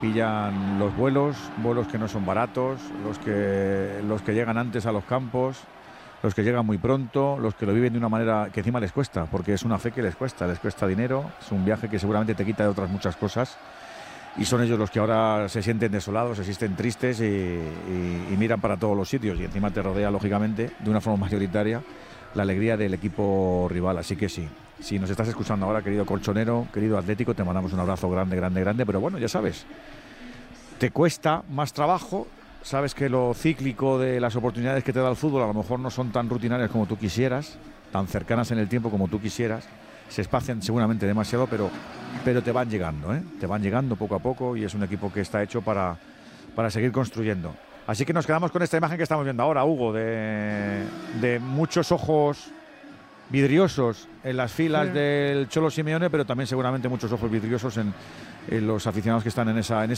pillan los vuelos que no son baratos, los que llegan antes a los campos, los que llegan muy pronto, los que lo viven de una manera que encima les cuesta, porque es una fe que les cuesta dinero, es un viaje que seguramente te quita de otras muchas cosas, y son ellos los que ahora se sienten desolados, se sienten tristes y miran para todos los sitios, y encima te rodea, lógicamente, de una forma mayoritaria, la alegría del equipo rival. Así que sí, si nos estás escuchando ahora, querido colchonero, querido Atlético, te mandamos un abrazo grande, grande, grande, pero bueno, ya sabes, te cuesta más trabajo. Sabes que lo cíclico de las oportunidades que te da el fútbol a lo mejor no son tan rutinarias como tú quisieras, tan cercanas en el tiempo como tú quisieras, se espacian seguramente demasiado, pero te van llegando, ¿eh? Te van llegando poco a poco, y es un equipo que está hecho para seguir construyendo. Así que nos quedamos con esta imagen que estamos viendo ahora, Hugo, de muchos ojos vidriosos en las filas del Cholo Simeone, pero también seguramente muchos ojos vidriosos en los aficionados que están en esa